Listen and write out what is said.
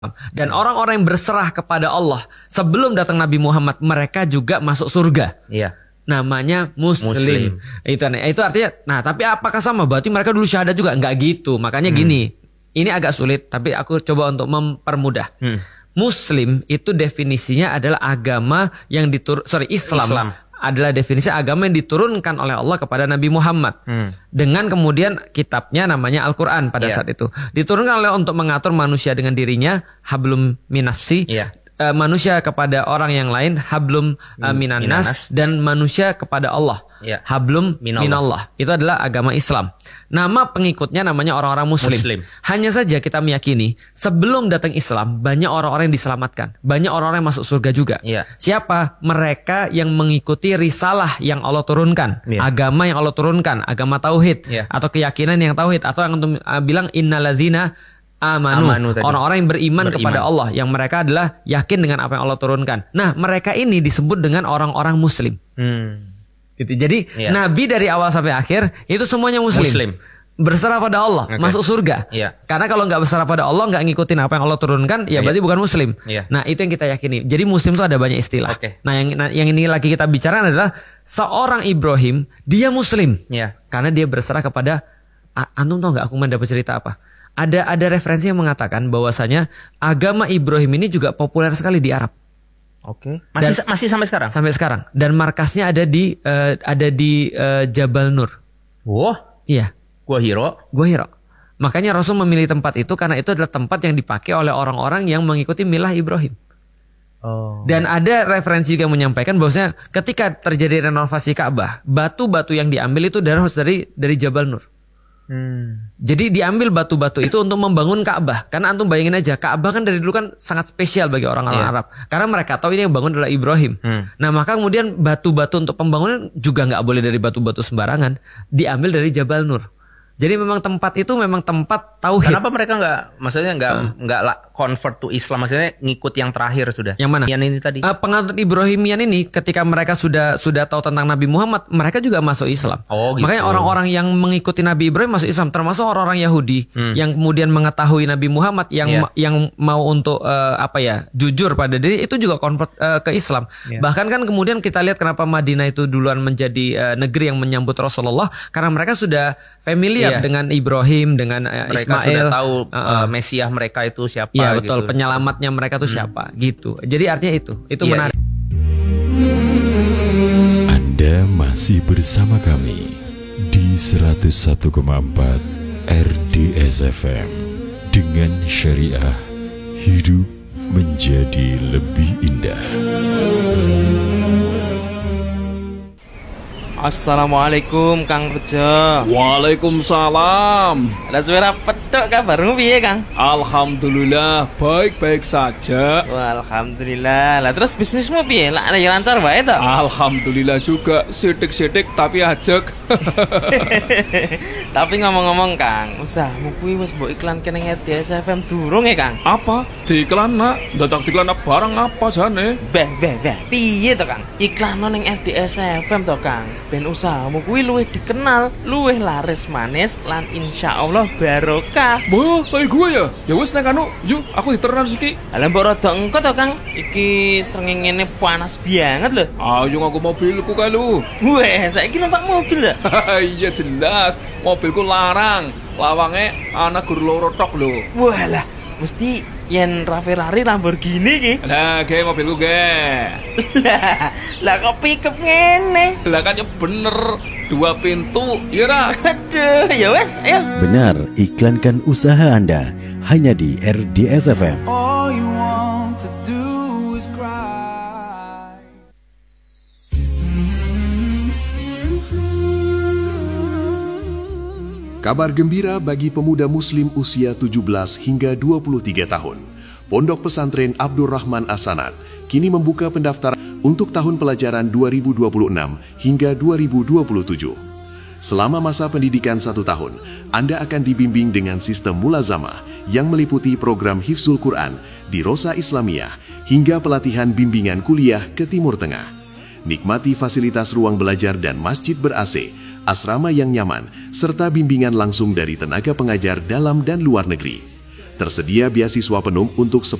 Dan orang-orang yang berserah kepada Allah sebelum datang Nabi Muhammad, mereka juga masuk surga. Iya. Namanya Muslim. Itu artinya, nah tapi apakah sama? Berarti mereka dulu syahadat juga? Enggak gitu. Makanya gini, ini agak sulit, tapi aku coba untuk mempermudah. Muslim itu definisinya adalah agama yang Islam adalah definisi agama yang diturunkan oleh Allah kepada Nabi Muhammad. Dengan kemudian kitabnya namanya Al-Quran pada saat itu. Diturunkan oleh untuk mengatur manusia dengan dirinya, hablum minafsi. Manusia kepada orang yang lain, hablum minanas. Dan manusia kepada Allah, hablum minallah. Itu adalah agama Islam. Nama pengikutnya namanya orang-orang Muslim. Hanya saja kita meyakini sebelum datang Islam banyak orang-orang yang diselamatkan, banyak orang-orang yang masuk surga juga. Siapa? Mereka yang mengikuti risalah yang Allah turunkan, agama yang Allah turunkan, agama tauhid, atau keyakinan yang tauhid, atau yang untuk bilang innalladzina amanu, orang-orang yang beriman kepada Allah, yang mereka adalah yakin dengan apa yang Allah turunkan. Nah, mereka ini disebut dengan orang-orang Muslim. Gitu. Jadi Nabi dari awal sampai akhir itu semuanya Muslim. Berserah pada Allah, masuk surga. Karena kalau nggak berserah pada Allah, nggak ngikutin apa yang Allah turunkan, ya berarti bukan Muslim. Nah, itu yang kita yakini. Jadi Muslim itu ada banyak istilah. Nah, yang ini lagi kita bicara adalah seorang Ibrahim, dia Muslim. Karena dia berserah kepada, antum tahu nggak aku mendapat cerita apa? Ada referensi yang mengatakan bahwasanya agama Ibrahim ini juga populer sekali di Arab. Masih sampai sekarang. Sampai sekarang. Dan markasnya ada di Jabal Nur. Iya. Gua Hiro. Makanya Rasul memilih tempat itu karena itu adalah tempat yang dipakai oleh orang-orang yang mengikuti milah Ibrahim. Dan ada referensi juga menyampaikan bahwasanya ketika terjadi renovasi Ka'bah, batu-batu yang diambil itu harus dari Jabal Nur. Jadi diambil batu-batu itu untuk membangun Ka'bah. Karena antum bayangin aja, Ka'bah kan dari dulu kan sangat spesial bagi orang-orang Arab. Karena mereka tahu ini yang bangun adalah Ibrahim. Nah, maka kemudian batu-batu untuk pembangunan juga nggak boleh dari batu-batu sembarangan, diambil dari Jabal Nur. Jadi memang tempat itu memang tempat tauhid. Kenapa mereka nggak convert to Islam? Maksudnya ngikut yang terakhir sudah. Yang mana? Yang ini tadi. Penganut Ibrahimian ini ketika mereka sudah tahu tentang Nabi Muhammad, mereka juga masuk Islam. Gitu. Makanya orang-orang yang mengikuti Nabi Ibrahim masuk Islam, termasuk orang-orang Yahudi yang kemudian mengetahui Nabi Muhammad yang mau untuk jujur pada diri, itu juga convert ke Islam. Bahkan kan kemudian kita lihat kenapa Madinah itu duluan menjadi negeri yang menyambut Rasulullah, karena mereka sudah familiar dengan Ibrahim, dengan mereka Ismail. Sudah tahu Mesiah mereka itu siapa. Iya betul, gitu. Penyelamatnya mereka itu siapa gitu. Jadi artinya itu menarik. Anda masih bersama kami di 101,4 RDS FM dengan syariah hidup menjadi lebih indah. Assalamualaikum Kang Bejo. Waalaikumsalam. Lah suara petok kabarmu piye Kang? Alhamdulillah baik-baik saja. Wah, alhamdulillah. Lah terus bisnismu piye? Lah lancar wae to? Alhamdulillah juga, sidik-sidik tapi ajek. Tapi ngomong-ngomong Kang, usahamu kuwi wis mbok iklan kene RDS FM durung ya Kang? Apa? Diiklan nak? Dadak diiklan barang apa jane? Beh, piye to Kang? Iklan ning RDS FM to Kang. Ben usahamu kuwi luwih dikenal, luwih laris manis lan insyaallah barokah. Boh, kayak gue ya? Ya wis nek anu, yuk aku diteran siki. Lah mbok rada engko to Kang. Iki srengenge panas banget lho. Ayo aku mobilku kae lho. Weh, saiki numpak mobil ya? Iya jelas, mobilku larang. Lawange ana gur loro tok lho. Walah, mesti yen Ferrari Lamborghini ki. Lah, ge mobilku ge. Lah kok pickup ngene? Lah kan ya bener, 2 pintu, ya ra? Aduh, ya wes, ayo. Benar, iklankan usaha Anda hanya di RDS FM. All you want to do is cry. Kabar gembira bagi pemuda muslim usia 17 hingga 23 tahun. Pondok Pesantren Abdurrahman As-Sanad kini membuka pendaftaran untuk tahun pelajaran 2026 hingga 2027. Selama masa pendidikan 1 tahun, Anda akan dibimbing dengan sistem mulazamah yang meliputi program Hifzul Quran di Rosa Islamiyah hingga pelatihan bimbingan kuliah ke Timur Tengah. Nikmati fasilitas ruang belajar dan masjid ber-AC, asrama yang nyaman, serta bimbingan langsung dari tenaga pengajar dalam dan luar negeri. Tersedia beasiswa penuh untuk 10